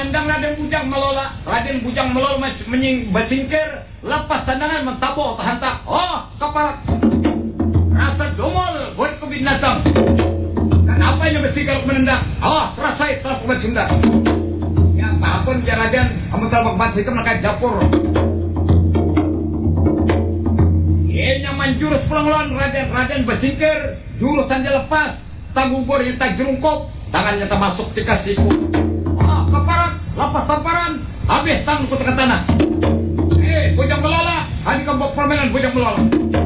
nendang Raden Bujang Melola. Raden Bujang Melola menyingkir, lepas tendangan mentabok tahantak. Oh, keparat. Rasa domol buat ke binatang. Kenapa ini mesti kalau menendang? Oh, terasa telah pemain Sunda. Ya, apapun ya Raden, kamu telah membantu itu mereka dapur. Ia manjurus pulang Raden bersingkir, jurusan dia lepas, tanggung bor yang tak jerungkop, tangannya tak masuk dikasihku. Ah, keparat, lepas tamparan, habis tanggung ke tengah tanah. Bujang Melola, hari keempat permainan Bujang Melola.